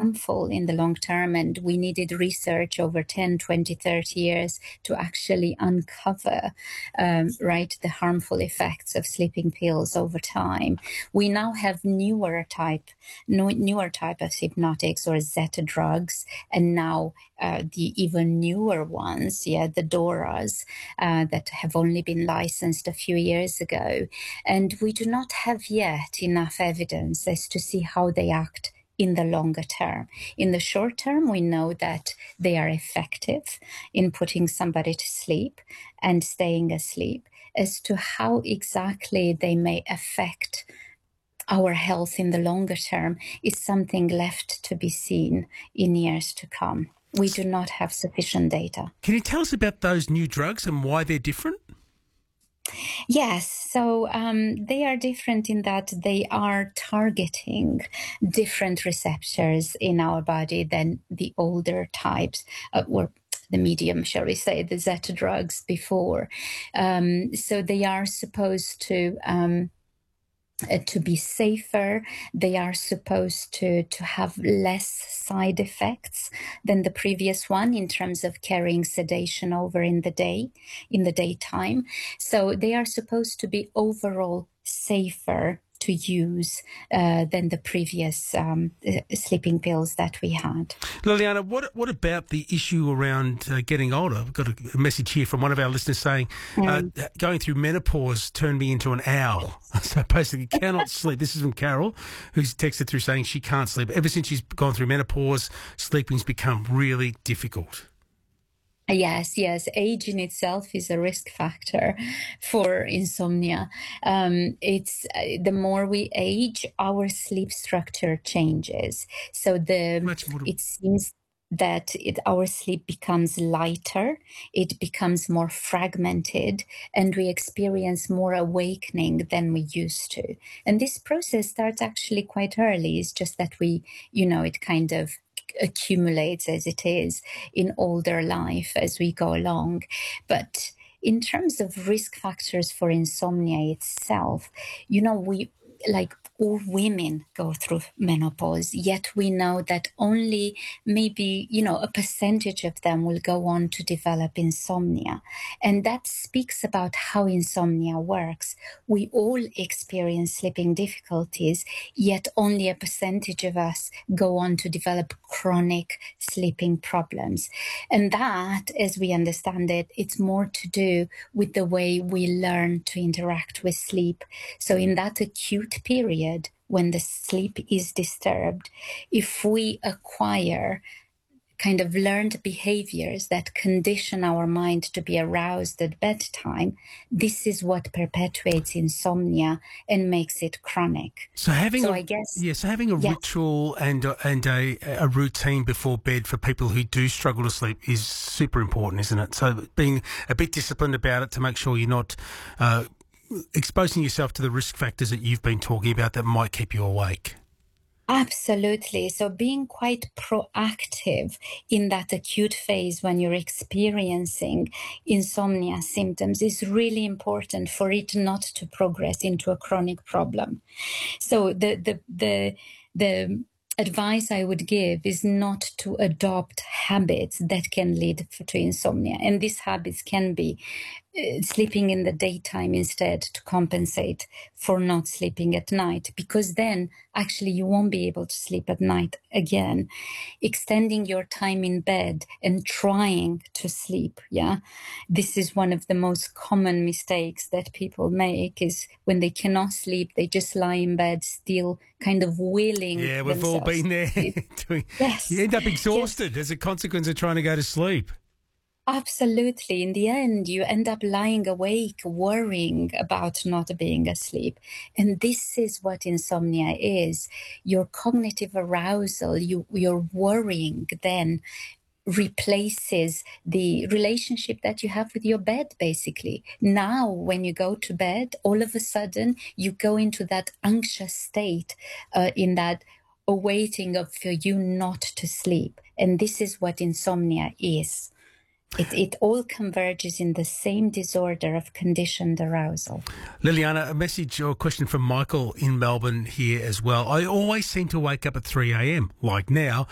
harmful in the long term, and we needed research over 10, 20, 30 years to actually uncover, the harmful effects of sleeping pills over time. We now have newer type of hypnotics or Zeta drugs, and now the even newer ones, the DORAs, that have only been licensed a few years ago. And we do not have yet enough evidence as to see how they act in the longer term. In the short term, we know that they are effective in putting somebody to sleep and staying asleep. As to how exactly they may affect our health in the longer term is something left to be seen in years to come. We do not have sufficient data. Can you tell us about those new drugs and why they're different? Yes, so they are different in that they are targeting different receptors in our body than the older types, or the medium, shall we say, the Zeta drugs before. So they are supposed to be safer. They are supposed to have less side effects than the previous one in terms of carrying sedation over in the daytime. So they are supposed to be overall safer to use than the previous sleeping pills that we had. Liliana, what about the issue around getting older? I've got a message here from one of our listeners saying, going through menopause turned me into an owl. So basically cannot sleep. This is from Carol, who's texted through saying she can't sleep. Ever since she's gone through menopause, sleeping's become really difficult. Yes. Age in itself is a risk factor for insomnia. It's the more we age, our sleep structure changes. So it seems that our sleep becomes lighter, it becomes more fragmented, and we experience more awakening than we used to. And this process starts actually quite early. It's just that it kind of accumulates as it is in older life as we go along. But in terms of risk factors for insomnia itself, all women go through menopause, yet we know that only maybe, a percentage of them will go on to develop insomnia. And that speaks about how insomnia works. We all experience sleeping difficulties, yet only a percentage of us go on to develop chronic sleeping problems. And that, as we understand it, it's more to do with the way we learn to interact with sleep. So in that acute period, when the sleep is disturbed, if we acquire kind of learned behaviors that condition our mind to be aroused at bedtime, this is what perpetuates insomnia and makes it chronic. So having a ritual and a routine before bed for people who do struggle to sleep is super important, isn't it? So being a bit disciplined about it to make sure you're not exposing yourself to the risk factors that you've been talking about that might keep you awake. Absolutely. So being quite proactive in that acute phase when you're experiencing insomnia symptoms is really important for it not to progress into a chronic problem. So the advice I would give is not to adopt habits that can lead to insomnia. And these habits can be sleeping in the daytime instead to compensate for not sleeping at night, because then actually you won't be able to sleep at night again. Extending your time in bed and trying to sleep. This is one of the most common mistakes that people make, is when they cannot sleep, they just lie in bed still kind of willing. Yeah, we've all been there. Yes. You end up exhausted as a consequence of trying to go to sleep. Absolutely. In the end, you end up lying awake, worrying about not being asleep. And this is what insomnia is. Your cognitive arousal, your worrying then replaces the relationship that you have with your bed, basically. Now, when you go to bed, all of a sudden, you go into that anxious state, in that awaiting of for you not to sleep. And this is what insomnia is. It all converges in the same disorder of conditioned arousal. Liliana, a message or a question from Michael in Melbourne here as well. I always seem to wake up at 3 a.m, like now,